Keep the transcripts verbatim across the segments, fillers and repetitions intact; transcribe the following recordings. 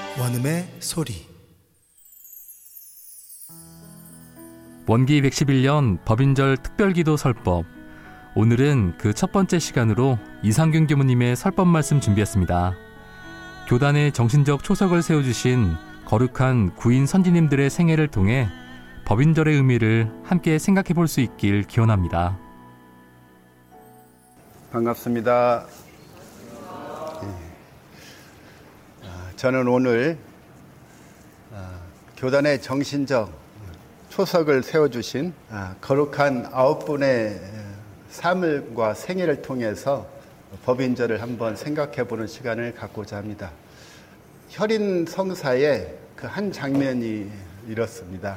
원음의 소리. 원기 백십일 년 법인절 특별기도 설법. 오늘은 그 첫 번째 시간으로 이상균 교무님의 설법 말씀 준비했습니다. 교단의 정신적 초석을 세워주신 거룩한 구인 선지님들의 생애를 통해 법인절의 의미를 함께 생각해 볼 수 있길 기원합니다. 반갑습니다. 저는 오늘 교단의 정신적 초석을 세워주신 거룩한 아홉 분의 삶과 생애를 통해서 법인절을 한번 생각해보는 시간을 갖고자 합니다. 혈인 성사의 그 한 장면이 이렇습니다.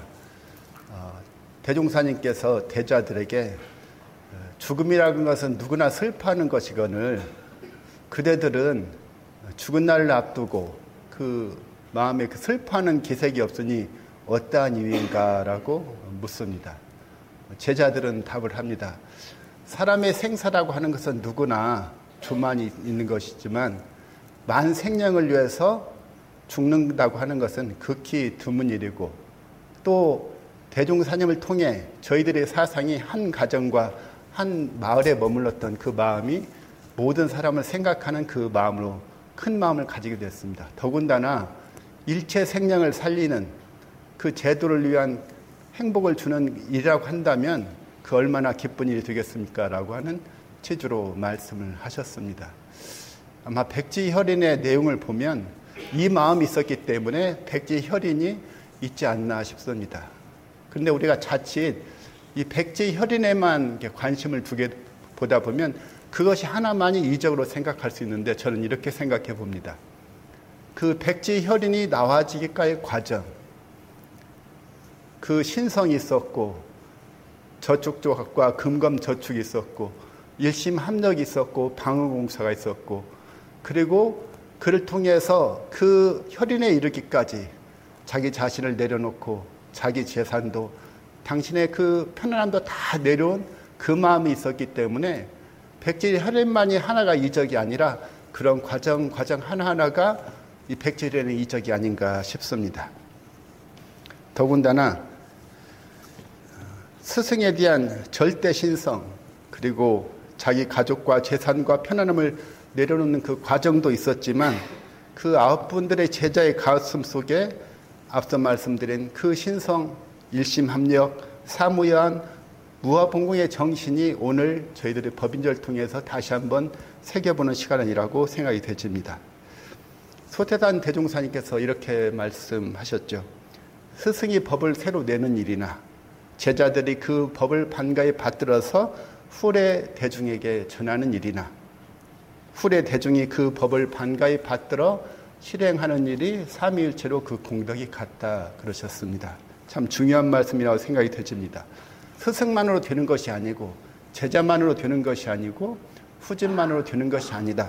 대종사님께서 대자들에게 죽음이라는 것은 누구나 슬퍼하는 것이거늘 그대들은 죽은 날을 앞두고 그 마음에 그 슬퍼하는 기색이 없으니 어떠한 이유인가라고 묻습니다. 제자들은 답을 합니다. 사람의 생사라고 하는 것은 누구나 조만이 있는 것이지만 만 생명을 위해서 죽는다고 하는 것은 극히 드문 일이고 또 대종사님을 통해 저희들의 사상이 한 가정과 한 마을에 머물렀던 그 마음이 모든 사람을 생각하는 그 마음으로 큰 마음을 가지게 됐습니다. 더군다나 일체 생명을 살리는 그 제도를 위한 행복을 주는 일이라고 한다면 그 얼마나 기쁜 일이 되겠습니까? 라고 하는 취지로 말씀을 하셨습니다. 아마 백지혈인의 내용을 보면 이 마음이 있었기 때문에 백지혈인이 있지 않나 싶습니다. 그런데 우리가 자칫 이 백지혈인에만 관심을 두게 보다 보면 그것이 하나만이 이적으로 생각할 수 있는데 저는 이렇게 생각해 봅니다. 그 백지혈인이 나와지기까지의 과정, 그 신성이 있었고 저축조합과 금검저축이 있었고 일심합력이 있었고 방어공사가 있었고 그리고 그를 통해서 그 혈인에 이르기까지 자기 자신을 내려놓고 자기 재산도 당신의 그 편안함도 다 내려온 그 마음이 있었기 때문에 백지혈인만이 하나가 이적이 아니라 그런 과정 과정 하나하나가 이 백지혈인의 이적이 아닌가 싶습니다. 더군다나 스승에 대한 절대 신성 그리고 자기 가족과 재산과 편안함을 내려놓는 그 과정도 있었지만 그 아홉 분들의 제자의 가슴 속에 앞서 말씀드린 그 신성, 일심합력, 사무여한 무아봉공의 정신이 오늘 저희들의 법인절을 통해서 다시 한번 새겨보는 시간이라고 생각이 되집니다. 소태단 대종사님께서 이렇게 말씀하셨죠. 스승이 법을 새로 내는 일이나 제자들이 그 법을 반가이 받들어서 후래 대중에게 전하는 일이나 후래 대중이 그 법을 반가이 받들어 실행하는 일이 삼위일체로 그 공덕이 같다 그러셨습니다. 참 중요한 말씀이라고 생각이 되집니다. 스승만으로 되는 것이 아니고 제자만으로 되는 것이 아니고 후진만으로 되는 것이 아니다.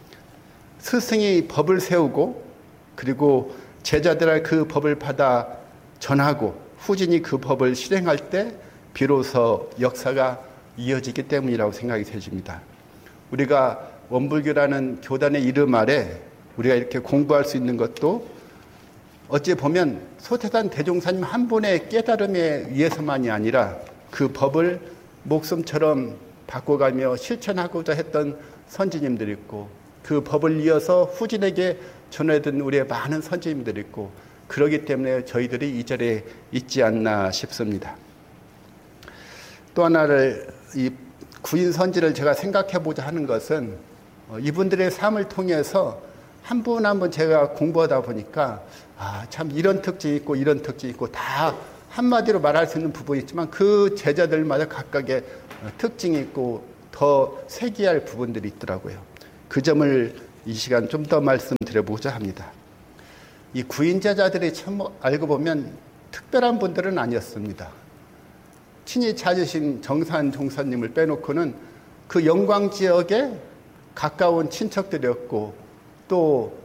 스승이 법을 세우고 그리고 제자들의 그 법을 받아 전하고 후진이 그 법을 실행할 때 비로소 역사가 이어지기 때문이라고 생각이 되집니다. 우리가 원불교라는 교단의 이름 아래 우리가 이렇게 공부할 수 있는 것도 어찌 보면 소태단 대종사님 한 분의 깨달음에 의해서만이 아니라 그 법을 목숨처럼 바꿔가며 실천하고자 했던 선지님들이 있고 그 법을 이어서 후진에게 전해든 우리의 많은 선지님들이 있고 그러기 때문에 저희들이 이 자리에 있지 않나 싶습니다. 또 하나를 이 구인 선지를 제가 생각해보자 하는 것은 이분들의 삶을 통해서 한 분 한 분 제가 공부하다 보니까 아, 참 이런 특징이 있고 이런 특징이 있고 다 한마디로 말할 수 있는 부분이 있지만 그 제자들마다 각각의 특징이 있고 더 세기할 부분들이 있더라고요. 그 점을 이 시간 좀 더 말씀드려보고자 합니다. 이 구인 제자들이 참 알고 보면 특별한 분들은 아니었습니다. 친히 찾으신 정산 종사님을 빼놓고는 그 영광 지역에 가까운 친척들이었고 또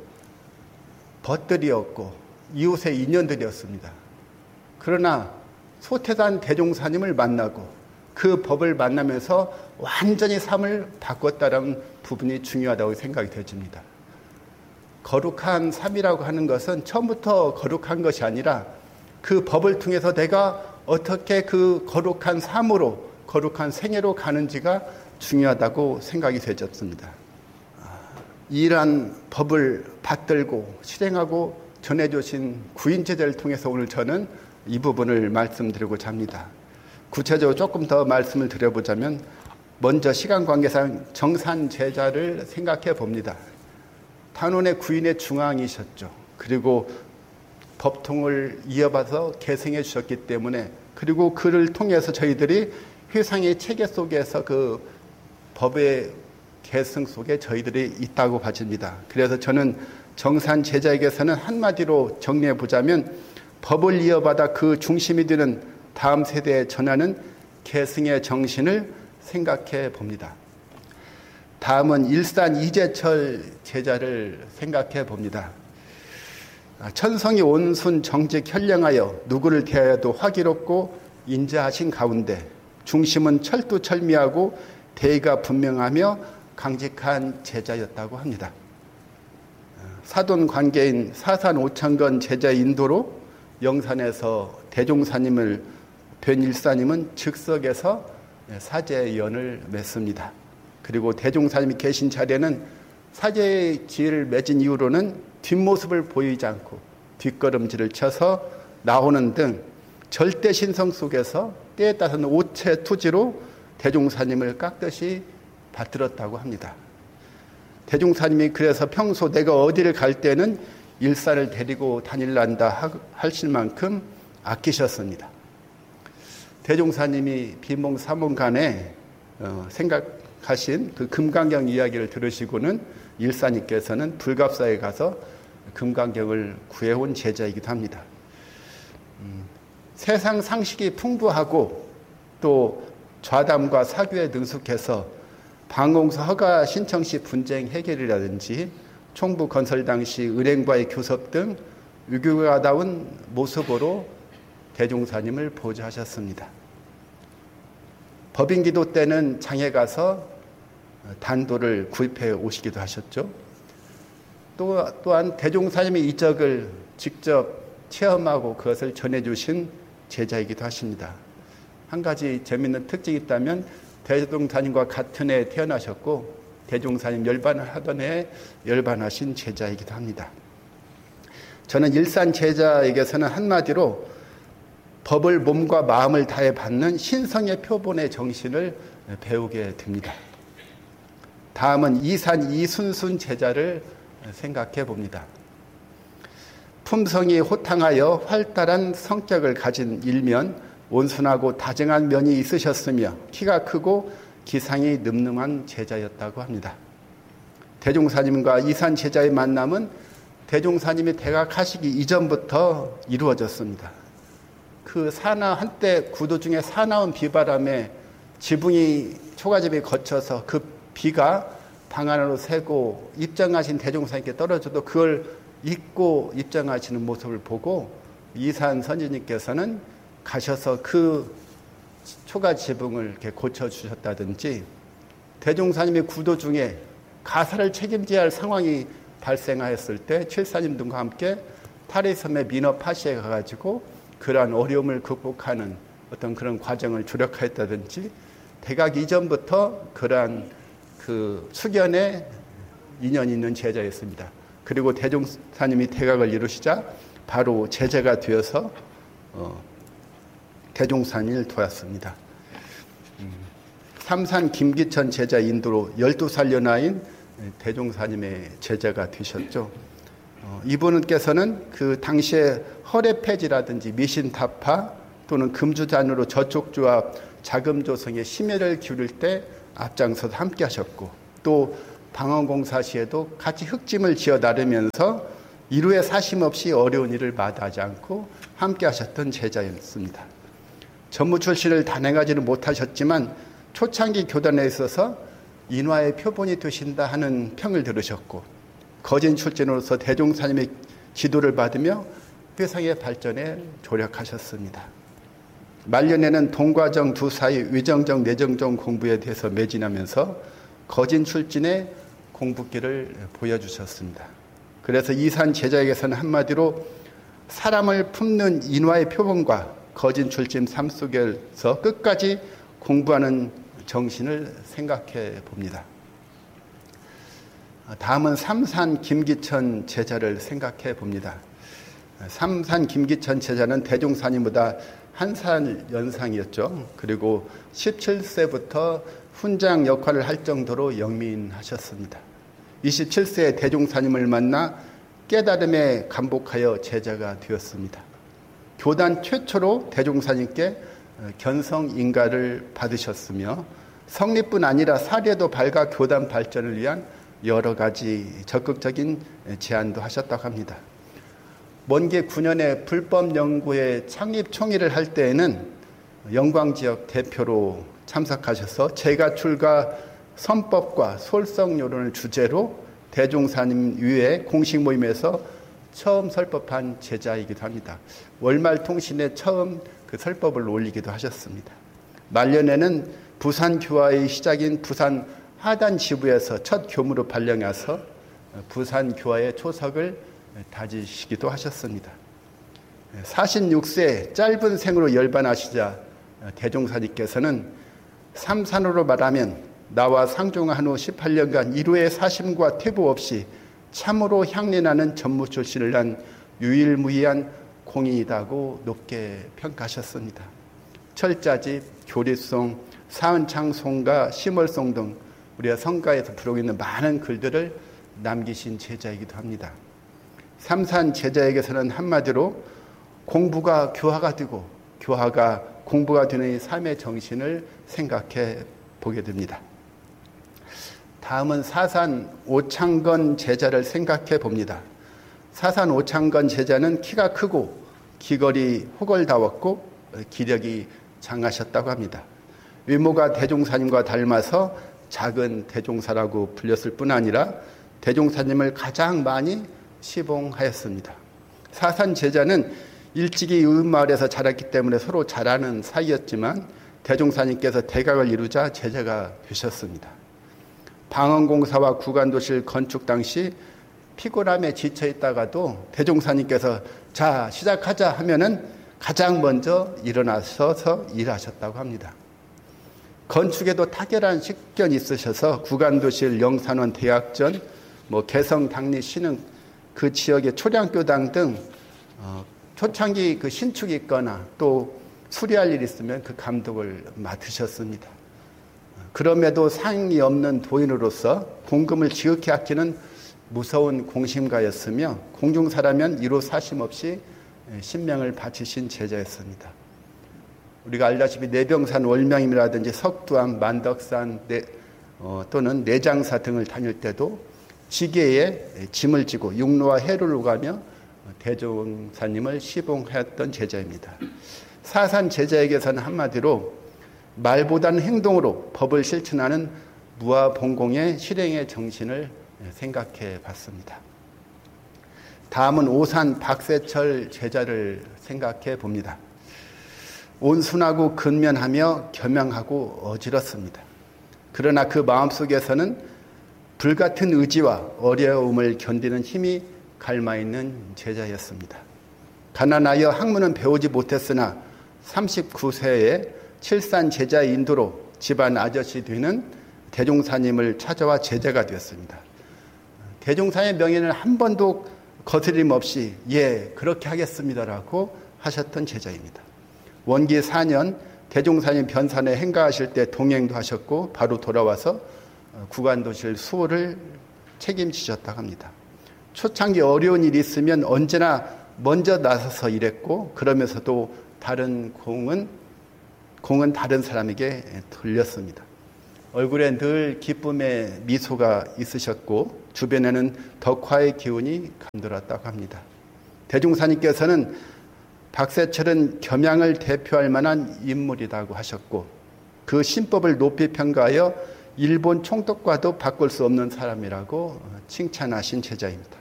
벗들이었고 이웃의 인연들이었습니다. 그러나 소태단 대종사님을 만나고 그 법을 만나면서 완전히 삶을 바꿨다는 부분이 중요하다고 생각이 되집니다. 거룩한 삶이라고 하는 것은 처음부터 거룩한 것이 아니라 그 법을 통해서 내가 어떻게 그 거룩한 삶으로, 거룩한 생애로 가는지가 중요하다고 생각이 되었습니다. 이러한 법을 받들고 실행하고 전해주신 구인제자를 통해서 오늘 저는 이 부분을 말씀드리고자 합니다. 구체적으로 조금 더 말씀을 드려보자면 먼저 시간 관계상 정산제자를 생각해 봅니다. 단원의 구인의 중앙이셨죠. 그리고 법통을 이어받아서 계승해 주셨기 때문에, 그리고 그를 통해서 저희들이 회상의 체계 속에서 그 법의 계승 속에 저희들이 있다고 봐집니다. 그래서 저는 정산 제자에게서는 한마디로 정리해 보자면 법을 이어받아 그 중심이 되는 다음 세대에 전하는 계승의 정신을 생각해 봅니다. 다음은 일산 이재철 제자를 생각해 봅니다. 천성이 온순 정직 현량하여 누구를 대하여도 화기롭고 인자하신 가운데 중심은 철두철미하고 대의가 분명하며 강직한 제자였다고 합니다. 사돈 관계인 사산 오천건 제자의 인도로 영산에서 대종사님을 뵌 일사님은 즉석에서 사제의 연을 맺습니다. 그리고 대종사님이 계신 자리에는 사제의 기를 맺은 이후로는 뒷모습을 보이지 않고 뒷걸음질을 쳐서 나오는 등 절대 신성 속에서 때에 따라서는 오체 투지로 대종사님을 깎듯이 받들었다고 합니다. 대종사님이 그래서 평소 내가 어디를 갈 때는 일사를 데리고 다닐란다 하실 만큼 아끼셨습니다. 대종사님이 비몽사몽간에 생각하신 그 금강경 이야기를 들으시고는 일사님께서는 불갑사에 가서 금강경을 구해온 제자이기도 합니다. 음, 세상 상식이 풍부하고 또 좌담과 사교에 능숙해서 방공서 허가 신청 시 분쟁 해결이라든지 총부 건설 당시 은행과의 교섭 등 유교가다운 모습으로 대종사님을 보좌하셨습니다. 법인기도 때는 장에 가서 단도를 구입해 오시기도 하셨죠. 또, 또한 대종사님의 이적을 직접 체험하고 그것을 전해주신 제자이기도 하십니다. 한 가지 재미있는 특징이 있다면 대종사님과 같은 해에 태어나셨고 대종사님 열반을 하던 해에 열반하신 제자이기도 합니다. 저는 일산 제자에게서는 한마디로 법을 몸과 마음을 다해 받는 신성의 표본의 정신을 배우게 됩니다. 다음은 이산 이순순 제자를 생각해 봅니다. 품성이 호탕하여 활달한 성격을 가진 일면 온순하고 다정한 면이 있으셨으며 키가 크고 기상이 늠름한 제자였다고 합니다. 대종사님과 이산 제자의 만남은 대종사님이 대각하시기 이전부터 이루어졌습니다. 그 사나 한때 구도 중에 사나운 비바람에 지붕이 초가집이 거쳐서 그 비가 방 안으로 새고 입장하신 대종사님께 떨어져도 그걸 잊고 입장하시는 모습을 보고 이산 선지님께서는 가셔서 그 초가 지붕을 이렇게 고쳐주셨다든지 대종사님의 구도 중에 가사를 책임져야 할 상황이 발생하였을 때 칠사님 등과 함께 파리섬의 민어 파시에 가가지고 그러한 어려움을 극복하는 어떤 그런 과정을 조력하였다든지 대각 이전부터 그러한 그 수견에 인연이 있는 제자였습니다. 그리고 대종사님이 대각을 이루시자 바로 제자가 되어서 어, 대종사님을 도왔습니다. 음, 삼산 김기천 제자 인도로 열두 살 연하인 대종사님의 제자가 되셨죠. 어, 이분께서는 그 당시에 허례폐지라든지 미신타파 또는 금주잔으로 저촉주와 자금조성에 심혈을 기울일 때 앞장서서 함께 하셨고 또 방언공사 시에도 같이 흙짐을 지어 나르면서 이루에 사심 없이 어려운 일을 마다하지 않고 함께 하셨던 제자였습니다. 전무 출신을 단행하지는 못하셨지만 초창기 교단에 있어서 인화의 표본이 되신다 하는 평을 들으셨고 거진 출신으로서 대종사님의 지도를 받으며 회상의 발전에 조력하셨습니다. 말년에는 동과정 두 사이 위정정 내정정 공부에 대해서 매진하면서 거진 출진의 공부길을 보여주셨습니다. 그래서 이산 제자에게서는 한마디로 사람을 품는 인화의 표본과 거진 출짐 삶 속에서 끝까지 공부하는 정신을 생각해 봅니다. 다음은 삼산 김기천 제자를 생각해 봅니다. 삼산 김기천 제자는 대종사님보다 한 살 연상이었죠. 그리고 십칠 세부터 훈장 역할을 할 정도로 영민하셨습니다. 이십칠 세에 대종사님을 만나 깨달음에 감복하여 제자가 되었습니다. 교단 최초로 대종사님께 견성인가를 받으셨으며 성립뿐 아니라 사례도 밝아 교단 발전을 위한 여러 가지 적극적인 제안도 하셨다고 합니다. 먼게 구 년에 불법연구회 창립 총회를 할 때에는 영광지역 대표로 참석하셔서 제가 출가 선법과 솔성요론을 주제로 대종사님 위에 공식 모임에서 처음 설법한 제자이기도 합니다. 월말통신에 처음 그 설법을 올리기도 하셨습니다. 말년에는 부산교화의 시작인 부산 하단 지부에서 첫 교무로 발령해서 부산교화의 초석을 다지시기도 하셨습니다. 사십육 세 짧은 생으로 열반하시자 대종사님께서는 삼산으로 말하면 나와 상종한 후 십팔 년간 일후의 사심과 퇴보 없이 참으로 향내나는 전무 출신을 한 유일무이한 공인이다고 높게 평가하셨습니다. 철자집, 교리송, 사은창송가, 심월송 등 우리가 성가에서 부르고 있는 많은 글들을 남기신 제자이기도 합니다. 삼산 제자에게서는 한마디로 공부가 교화가 되고 교화가 공부가 되는 이 삶의 정신을 생각해 보게 됩니다. 다음은 사산 오창건 제자를 생각해 봅니다. 사산 오창건 제자는 키가 크고 귀걸이 호걸다웠고 기력이 장하셨다고 합니다. 외모가 대종사님과 닮아서 작은 대종사라고 불렸을 뿐 아니라 대종사님을 가장 많이 시봉하였습니다. 사산 제자는 일찍이 의마을에서 자랐기 때문에 서로 잘 아는 사이였지만 대종사님께서 대각을 이루자 제자가 되셨습니다. 방언공사와 구간도실 건축 당시 피곤함에 지쳐 있다가도 대종사님께서 자 시작하자 하면은 가장 먼저 일어나셔서 일하셨다고 합니다. 건축에도 탁월한 식견이 있으셔서 구간도실, 영산원, 대학전, 뭐 개성, 당리, 신흥 그 지역의 초량교당 등 어, 초창기 그 신축이 있거나 또 수리할 일이 있으면 그 감독을 맡으셨습니다. 그럼에도 상이 없는 도인으로서 공금을 지극히 아끼는 무서운 공심가였으며 공중사라면 이로 사심 없이 신명을 바치신 제자였습니다. 우리가 알다시피 내병산 월명임이라든지 석두암, 만덕산 내, 어, 또는 내장사 등을 다닐 때도 지게에 짐을 지고 육로와 해로를 오가며 대종사님을 시봉하였던 제자입니다. 사산 제자에게서는 한마디로 말보다는 행동으로 법을 실천하는 무아봉공의 실행의 정신을 생각해 봤습니다. 다음은 오산 박세철 제자를 생각해 봅니다. 온순하고 근면하며 겸양하고 어지럽습니다. 그러나 그 마음속에서는 불같은 의지와 어려움을 견디는 힘이 갈마있는 제자였습니다. 가난하여 학문은 배우지 못했으나 삼십구 세에 칠산 제자의 인도로 집안 아저씨 되는 대종사님을 찾아와 제자가 되었습니다. 대종사의 명예는 한 번도 거스림 없이 예 그렇게 하겠습니다라고 하셨던 제자입니다. 원기 사 년 대종사님 변산에 행가하실 때 동행도 하셨고 바로 돌아와서 구간도실 수호를 책임지셨다고 합니다. 초창기 어려운 일이 있으면 언제나 먼저 나서서 일했고 그러면서도 다른 공은 공은 다른 사람에게 돌렸습니다. 얼굴에 늘 기쁨의 미소가 있으셨고 주변에는 덕화의 기운이 감돌았다고 합니다. 대종사님께서는 박세철은 겸양을 대표할 만한 인물이라고 하셨고 그 신법을 높이 평가하여 일본 총독과도 바꿀 수 없는 사람이라고 칭찬하신 제자입니다.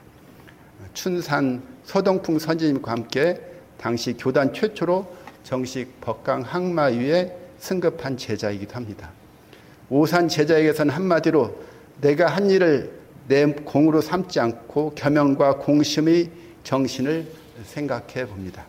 춘산 서동풍 선지님과 함께 당시 교단 최초로 정식 법강 항마위에 승급한 제자이기도 합니다. 오산 제자에게서는 한마디로 내가 한 일을 내 공으로 삼지 않고 겸연과 공심의 정신을 생각해 봅니다.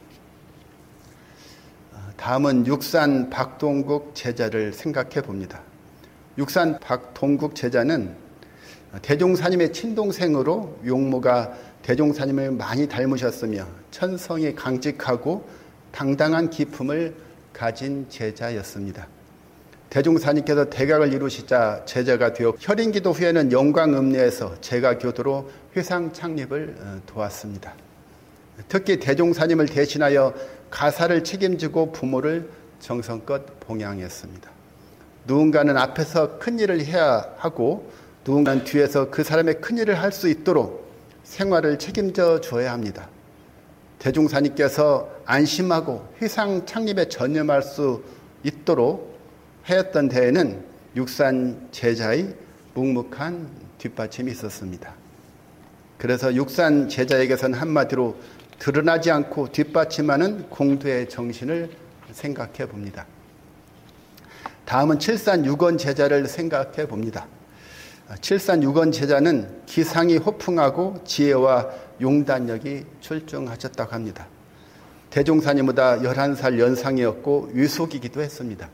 다음은 육산 박동국 제자를 생각해 봅니다. 육산 박동국 제자는 대종사님의 친동생으로 용모가 대종사님을 많이 닮으셨으며 천성이 강직하고 당당한 기품을 가진 제자였습니다. 대종사님께서 대각을 이루시자 제자가 되어 혈인기도 후에는 영광음례에서 제가교도로 회상 창립을 도왔습니다. 특히 대종사님을 대신하여 가사를 책임지고 부모를 정성껏 봉양했습니다. 누군가는 앞에서 큰일을 해야 하고 누군가는 뒤에서 그 사람의 큰일을 할 수 있도록 생활을 책임져 줘야 합니다. 대종사님께서 안심하고 회상 창립에 전념할 수 있도록 하였던 데에는 육산 제자의 묵묵한 뒷받침이 있었습니다. 그래서 육산 제자에게서는 한마디로 드러나지 않고 뒷받침하는 공도의 정신을 생각해 봅니다. 다음은 칠산 육원 제자를 생각해 봅니다. 칠산 육원 제자는 기상이 호풍하고 지혜와 용단력이 출중하셨다고 합니다. 대종사님보다 열한 살 연상이었고 위속이기도 했습니다.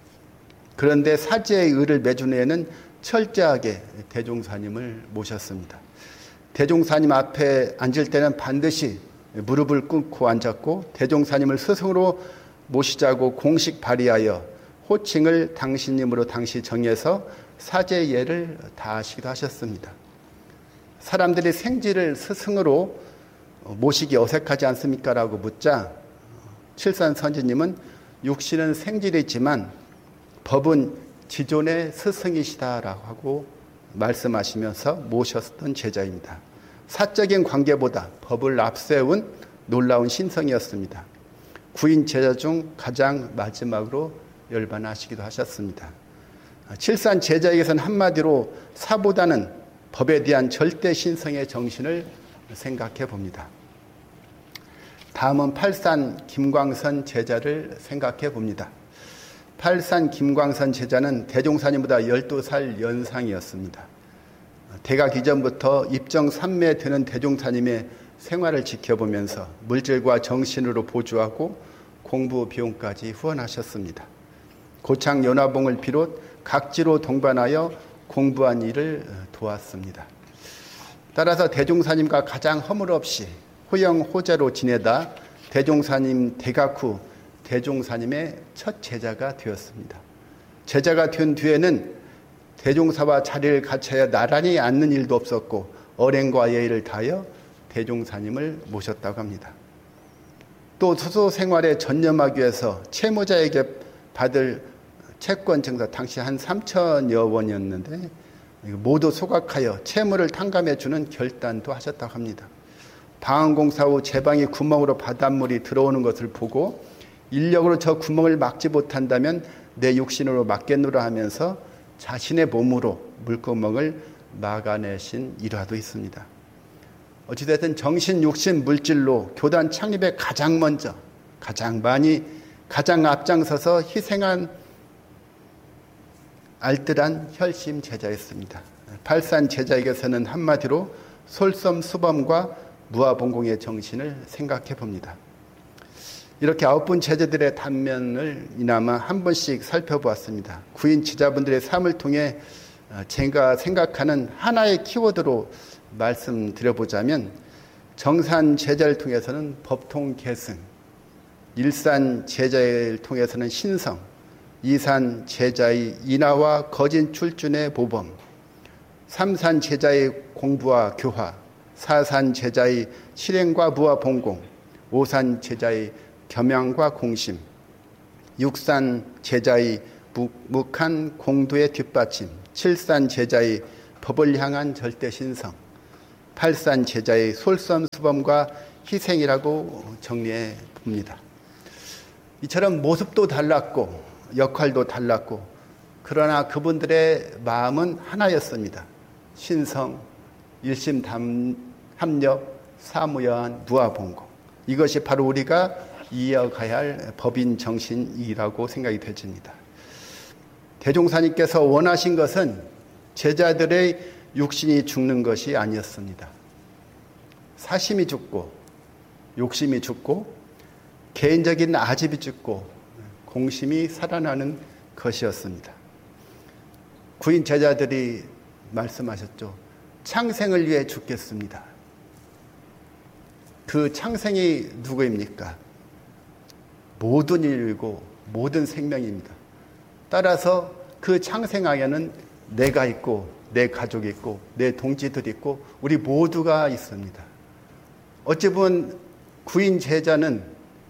그런데 사제의 의를 매준 후에는 철저하게 대종사님을 모셨습니다. 대종사님 앞에 앉을 때는 반드시 무릎을 꿇고 앉았고 대종사님을 스승으로 모시자고 공식 발의하여 호칭을 당신님으로 당시 정해서 사제의 예를 다하시기도 하셨습니다. 사람들이 생지를 스승으로 모시기 어색하지 않습니까? 라고 묻자 칠산 선지님은 육신은 생질이지만 법은 지존의 스승이시다라고 하고 말씀하시면서 모셨던 제자입니다. 사적인 관계보다 법을 앞세운 놀라운 신성이었습니다. 구인 제자 중 가장 마지막으로 열반하시기도 하셨습니다. 칠산 제자에게서는 한마디로 사보다는 법에 대한 절대 신성의 정신을 생각해 봅니다. 다음은 팔산 김광선 제자를 생각해 봅니다. 팔산 김광선 제자는 대종사님보다 열두 살 연상이었습니다. 대각 이전부터 입정 삼매 되는 대종사님의 생활을 지켜보면서 물질과 정신으로 보조하고 공부 비용까지 후원하셨습니다. 고창 연화봉을 비롯 각지로 동반하여 공부한 일을 도왔습니다. 따라서 대종사님과 가장 허물없이 호영호재로 지내다 대종사님 대각 후 대종사님의 첫 제자가 되었습니다. 제자가 된 뒤에는 대종사와 자리를 갖춰야 나란히 앉는 일도 없었고 언행과 예의를 다하여 대종사님을 모셨다고 합니다. 또 수소 생활에 전념하기 위해서 채무자에게 받을 채권 증서 당시 한 삼천여 원이었는데 모두 소각하여 채무를 탕감해주는 결단도 하셨다고 합니다. 방언공사 후 제 방이 구멍으로 바닷물이 들어오는 것을 보고 인력으로 저 구멍을 막지 못한다면 내 육신으로 막겠노라 하면서 자신의 몸으로 물구멍을 막아내신 일화도 있습니다. 어찌됐든 정신, 육신, 물질로 교단 창립에 가장 먼저, 가장 많이, 가장 앞장서서 희생한 알뜰한 혈심 제자였습니다. 팔산 제자에게서는 한마디로 솔선수범과 무아봉공의 정신을 생각해 봅니다. 이렇게 아홉 분 제자들의 단면을 이나마 한 번씩 살펴보았습니다. 구인 제자분들의 삶을 통해 제가 생각하는 하나의 키워드로 말씀드려보자면 정산 제자를 통해서는 법통 계승, 일산 제자를 통해서는 신성, 이산 제자의 인하와 거진 출준의 모범, 삼산 제자의 공부와 교화, 사산 제자의 실행과 무아봉공, 오산 제자의 겸양과 공심, 육산 제자의 묵묵한 공도의 뒷받침, 칠산 제자의 법을 향한 절대신성, 팔산 제자의 솔선수범과 희생이라고 정리해 봅니다. 이처럼 모습도 달랐고 역할도 달랐고 그러나 그분들의 마음은 하나였습니다. 신성, 일심합력, 사무여한, 무아봉공. 이것이 바로 우리가 이어가야 할 법인 정신이라고 생각이 되집니다. 대종사님께서 원하신 것은 제자들의 육신이 죽는 것이 아니었습니다. 사심이 죽고 욕심이 죽고 개인적인 아집이 죽고 공심이 살아나는 것이었습니다. 구인 제자들이 말씀하셨죠. 창생을 위해 죽겠습니다. 그 창생이 누구입니까? 모든 인류이고 모든 생명입니다. 따라서 그 창생 안에는 내가 있고 내 가족이 있고 내 동지들이 있고 우리 모두가 있습니다. 어찌 보면 구인 제자는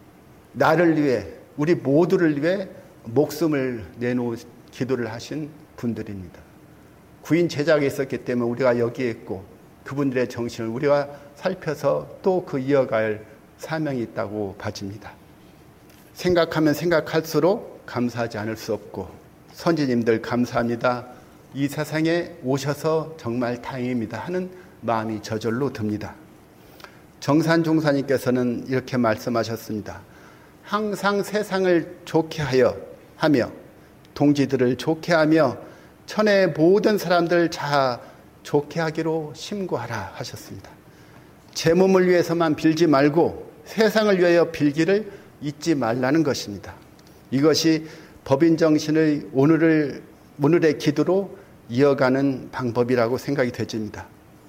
나를 위해 우리 모두를 위해 목숨을 내놓은 기도를 하신 분들입니다. 구인 제자가 있었기 때문에 우리가 여기에 있고 그분들의 정신을 우리가 살펴서 또 그 이어갈 사명이 있다고 봐집니다. 생각하면 생각할수록 감사하지 않을 수 없고 선지님들 감사합니다. 이 세상에 오셔서 정말 다행입니다 하는 마음이 저절로 듭니다. 정산 종사님께서는 이렇게 말씀하셨습니다. 항상 세상을 좋게 하여 하며 동지들을 좋게 하며 천하의 모든 사람들 다 좋게 하기로 심구하라 하셨습니다. 제 몸을 위해서만 빌지 말고 세상을 위하여 빌기를 잊지 말라는 것입니다. 이것이 법인 정신의 오늘을, 오늘의 기도로 이어가는 방법이라고 생각이 되집니다.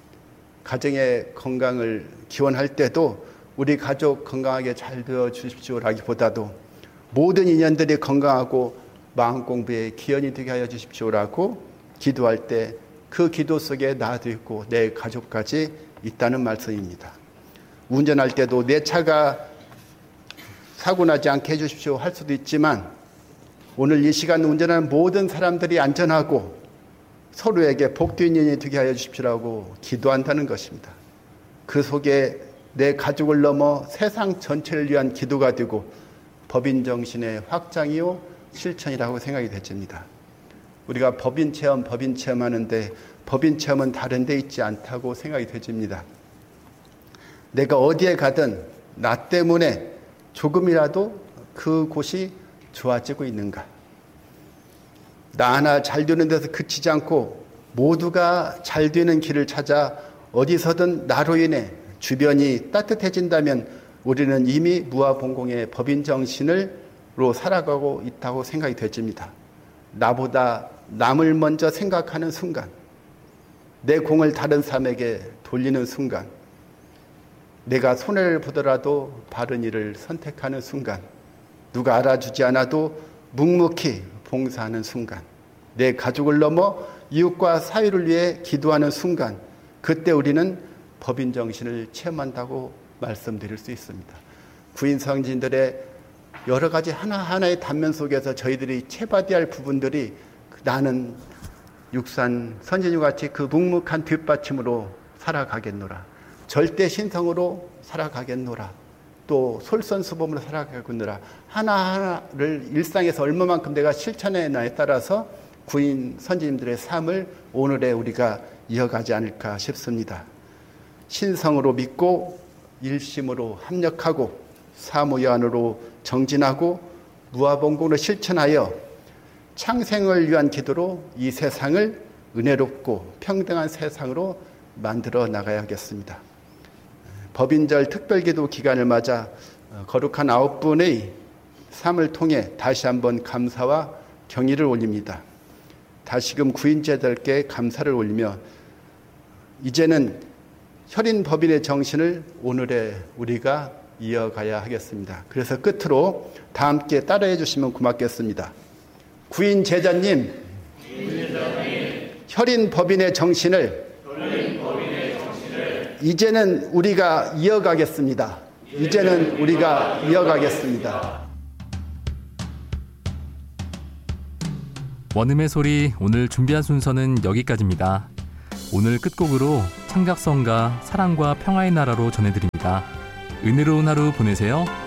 가정의 건강을 기원할 때도 우리 가족 건강하게 잘 되어 주십시오라기보다도 모든 인연들이 건강하고 마음 공부에 기원이 되게 하여 주십시오라고 기도할 때 그 기도 속에 나도 있고 내 가족까지 있다는 말씀입니다. 운전할 때도 내 차가 사고 나지 않게 해주십시오 할 수도 있지만 오늘 이 시간 운전하는 모든 사람들이 안전하고 서로에게 복된 인연이 되게 하여 주십시오라고 기도한다는 것입니다. 그 속에 내 가족을 넘어 세상 전체를 위한 기도가 되고 법인 정신의 확장이요 실천이라고 생각이 되집니다. 우리가 법인 체험, 법인 체험하는데 법인 체험은 다른 데 있지 않다고 생각이 되집니다. 내가 어디에 가든 나 때문에 조금이라도 그곳이 좋아지고 있는가? 나 하나 잘 되는 데서 그치지 않고 모두가 잘 되는 길을 찾아 어디서든 나로 인해 주변이 따뜻해진다면 우리는 이미 무아봉공의 법인 정신으로 살아가고 있다고 생각이 되집니다. 나보다 남을 먼저 생각하는 순간, 내 공을 다른 사람에게 돌리는 순간, 내가 손해를 보더라도 바른 일을 선택하는 순간, 누가 알아주지 않아도 묵묵히 봉사하는 순간, 내 가족을 넘어 이웃과 사회를 위해 기도하는 순간, 그때 우리는 법인 정신을 체험한다고 말씀드릴 수 있습니다. 구인 성진들의 여러 가지 하나하나의 단면 속에서 저희들이 체받아야 할 부분들이 나는 육산 선진유 같이 그 묵묵한 뒷받침으로 살아가겠노라. 절대 신성으로 살아가겠노라. 또 솔선수범으로 살아가겠노라. 하나하나를 일상에서 얼마만큼 내가 실천해나에 따라서 구인 선진님들의 삶을 오늘의 우리가 이어가지 않을까 싶습니다. 신성으로 믿고 일심으로 합력하고 사무여한으로 정진하고 무아봉공으로 실천하여 창생을 위한 기도로 이 세상을 은혜롭고 평등한 세상으로 만들어 나가야겠습니다. 법인절 특별기도 기간을 맞아 거룩한 아홉 분의 삶을 통해 다시 한번 감사와 경의를 올립니다. 다시금 구인제들께 감사를 올리며 이제는 혈인 법인의 정신을 오늘의 우리가 이어가야 하겠습니다. 그래서 끝으로 다 함께 따라해 주시면 고맙겠습니다. 구인 제자님, 혈인 법인의 정신을, 이제는 우리가 이어가겠습니다. 이제는 우리가 이어가겠습니다. 원음의 소리 오늘 준비한 순서는 여기까지입니다. 오늘 끝곡으로 창작성가 사랑과 평화의 나라로 전해드립니다. 은혜로운 하루 보내세요.